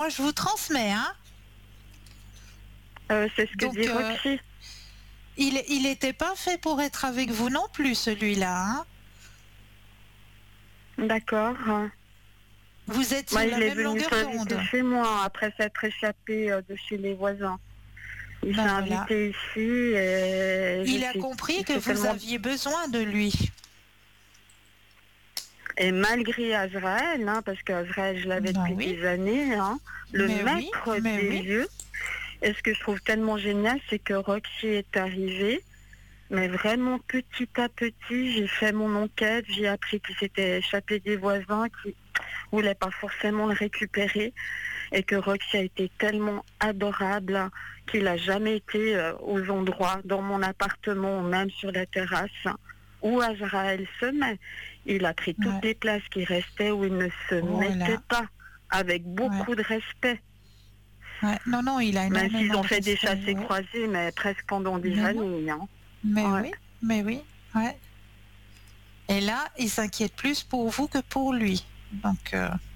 je vous transmets, hein. C'est ce que Donc, dit Roxy. il n'était pas fait pour être avec vous non plus, celui-là, hein. D'accord. Vous êtes sur Moi, la il est même venu longueur s'inviter d'onde. chez moi après s'être échappé de chez les voisins. Il s'est Voilà. invité ici et Il a compris que vous aviez besoin de lui. Et malgré Azraël, hein, parce qu'Azraël, je l'avais depuis des années, hein, le maître des lieux. Et ce que je trouve tellement génial, c'est que Roxy est arrivée, mais vraiment petit à petit, j'ai fait mon enquête, j'ai appris qu'il s'était échappé des voisins, qui voulaient pas forcément le récupérer, et que Roxy a été tellement adorable qu'il a jamais été aux endroits, dans mon appartement, ou même sur la terrasse, où Azraël se met. Il a pris toutes les places qui restaient où il ne se mettait pas, avec beaucoup de respect. Ouais. Non, il a énormément. Même s'ils ont fait des respect, chassés croisés, mais presque pendant des années. Hein. Mais oui. Et là, il s'inquiète plus pour vous que pour lui. Donc,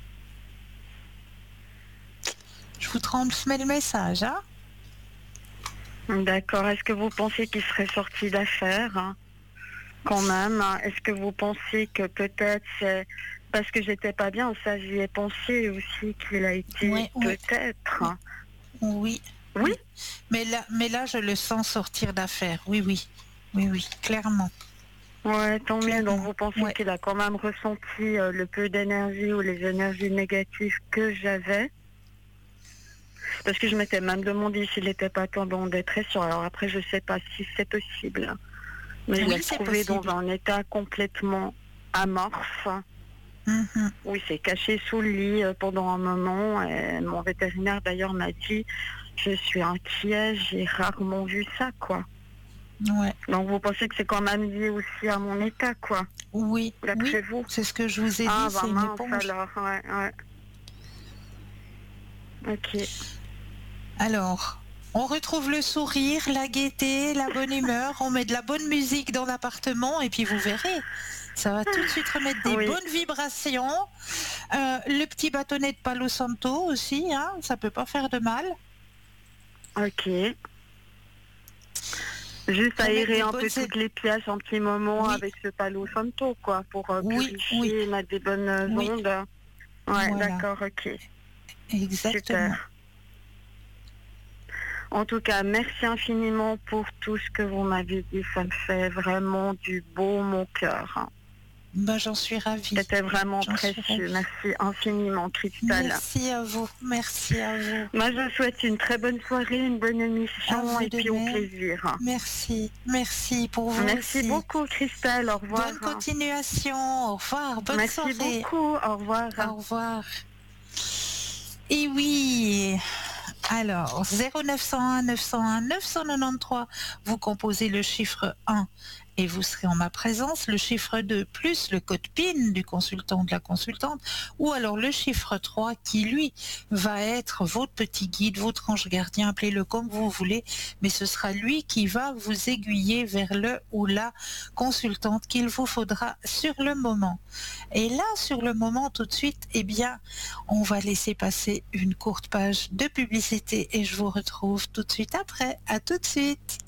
je vous transmets le message, hein. D'accord. Est-ce que vous pensez qu'il serait sorti d'affaire, hein, quand même? Est-ce que vous pensez que peut-être c'est parce que j'étais pas bien, ça j'y ai pensé aussi qu'il a été peut-être. Oui. Mais là, je le sens sortir d'affaire. Oui, clairement. Ouais, tant mieux. Donc vous pensez qu'il a quand même ressenti le peu d'énergie ou les énergies négatives que j'avais? Parce que je m'étais même demandé s'il n'était pas tombé en dépression. Alors après, je ne sais pas si c'est possible. Mais je l'ai trouvé dans un état complètement amorphe. Oui, c'est caché sous le lit pendant un moment. Et mon vétérinaire d'ailleurs m'a dit, je suis inquiet, j'ai rarement vu ça, quoi. Ouais. Donc vous pensez que c'est quand même lié aussi à mon état, quoi? Oui, vous. C'est ce que je vous ai dit, c'est une éponge. Alors, Ok. Alors, on retrouve le sourire, la gaieté, la bonne humeur, on met de la bonne musique dans l'appartement et puis vous verrez, ça va tout de suite remettre des bonnes vibrations. Le petit bâtonnet de Palo Santo aussi, hein, ça peut pas faire de mal. Ok. Juste aérer un peu toutes les pièces un petit moment avec ce Palo Santo, quoi, pour purifier, mettre des bonnes ondes. Ouais, voilà. D'accord, ok. Exactement. Super. En tout cas, merci infiniment pour tout ce que vous m'avez dit. Ça me fait vraiment du beau mon cœur. Ben, j'en suis ravie. C'était vraiment précieux. Merci infiniment, Cristal. Merci à vous. Merci à vous. Moi, je souhaite une très bonne soirée, une bonne émission et puis au plaisir. Merci. Merci pour vous. Merci beaucoup, Cristal. Au revoir. Bonne continuation. Au revoir. Bonne soirée. Merci beaucoup. Au revoir. Au revoir. Et oui. Alors, 0901 901 993, vous composez le chiffre 1 et vous serez en ma présence, le chiffre 2 plus le code PIN du consultant ou de la consultante, ou alors le chiffre 3 qui, lui, va être votre petit guide, votre ange gardien, appelez-le comme vous voulez, mais ce sera lui qui va vous aiguiller vers le ou la consultante qu'il vous faudra sur le moment. Et là, sur le moment, tout de suite, eh bien, on va laisser passer une courte page de publicité et je vous retrouve tout de suite après. À tout de suite.